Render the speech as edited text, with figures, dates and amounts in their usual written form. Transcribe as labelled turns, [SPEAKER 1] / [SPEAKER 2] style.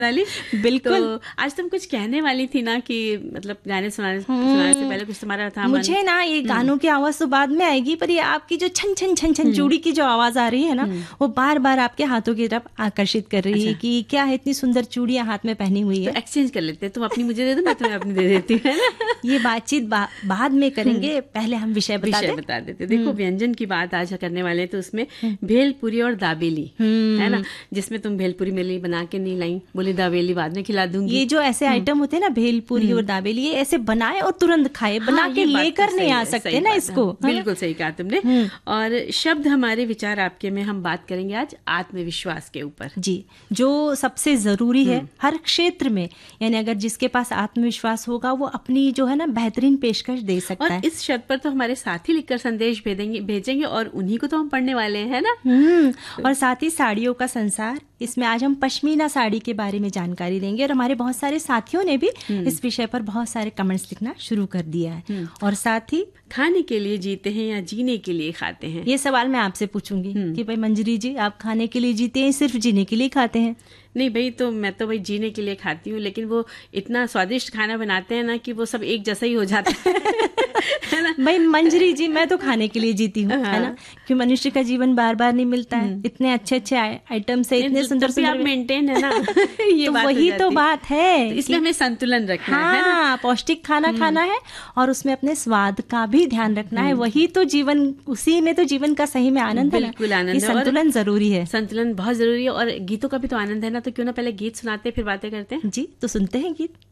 [SPEAKER 1] बिल्कुल।
[SPEAKER 2] तो आज तुम कुछ कहने वाली थी ना कि मतलब गाने सुनाने से पहले कुछ तुम्हारा था मन।
[SPEAKER 1] मुझे ना ये गानों की आवाज तो बाद में आएगी, पर ये आपकी जो छन छन छन छन चूड़ी की जो आवाज आ रही है ना, वो बार बार आपके हाथों की तरफ आकर्षित कर रही है कि क्या है, इतनी सुंदर चूड़ियां हाथ में पहनी हुई है।
[SPEAKER 2] तो एक्सचेंज कर लेते हैं, तुम अपनी मुझे दे दो, मैं तुम्हें अपनी दे देती हूँ, है ना।
[SPEAKER 1] ये बातचीत बाद में करेंगे, पहले हम विषय बता
[SPEAKER 2] देते। देखो व्यंजन की बात आज करने वाले हैं, तो उसमें भेलपुरी और दाबेली है ना, जिसमें तुम भेलपुरी मेरे लिए बना के नहीं लाई, बोली दाबेली बाद में खिला दूंगी।
[SPEAKER 1] ये जो ऐसे आइटम होते हैं ना, भेलपुरी और दाबेली, ये ऐसे बनाए और तुरंत खाए, बना के लेकर नहीं आ सकते ना इसको।
[SPEAKER 2] बिल्कुल सही कहा तुमने। और शब्द हमारे विचार आपके में हम बात करेंगे आज आत्मविश्वास के ऊपर।
[SPEAKER 1] जी, जो सबसे जरूरी है हर क्षेत्र में, यानी अगर जिसके पास आत्मविश्वास होगा वो अपनी जो है ना बेहतरीन पेशकश दे सकता है।
[SPEAKER 2] और इस शब्द पर तो हमारे साथी लिखकर संदेश भेजेंगे और उन्हीं को तो हम पढ़ने वाले हैं ना।
[SPEAKER 1] और साथ ही साड़ियों का संसार, इसमें आज हम पश्मीना साड़ी के बारे में जानकारी देंगे। और हमारे बहुत सारे साथियों ने भी इस विषय पर बहुत सारे कमेंट्स लिखना शुरू कर दिया है। और साथ ही
[SPEAKER 2] खाने के लिए जीते हैं या जीने के लिए खाते हैं,
[SPEAKER 1] ये सवाल मैं आपसे पूछूंगी कि भाई मंजरी जी, आप खाने के लिए जीते हैं, सिर्फ जीने के लिए खाते हैं?
[SPEAKER 2] नहीं भाई, तो मैं तो भाई जीने के लिए खाती हूँ, लेकिन वो इतना स्वादिष्ट खाना बनाते हैं ना कि वो सब एक जैसा ही हो जाता है ना।
[SPEAKER 1] भाई मंजरी जी, मैं तो खाने के लिए जीती हूँ, है ना, कि मनुष्य का जीवन बार बार नहीं मिलता है। इतने अच्छे अच्छे आइटम से, इतने सुंदर
[SPEAKER 2] सुंदर, आप मेंटेन है ना। ये
[SPEAKER 1] तो
[SPEAKER 2] बात
[SPEAKER 1] वही तो बात है,
[SPEAKER 2] तो इसलिए हमें संतुलन रखना है ना,
[SPEAKER 1] पौष्टिक खाना खाना है और उसमें अपने स्वाद का भी ध्यान रखना है। वही तो जीवन, उसी में तो जीवन का सही में आनंद है।
[SPEAKER 2] बिल्कुल आनंद है,
[SPEAKER 1] संतुलन जरूरी है,
[SPEAKER 2] संतुलन बहुत जरूरी है। और गीतों का भी तो आनंद है ना, तो क्यों ना पहले गीत सुनाते फिर बातें करते हैं।
[SPEAKER 1] जी, तो सुनते हैं गीत।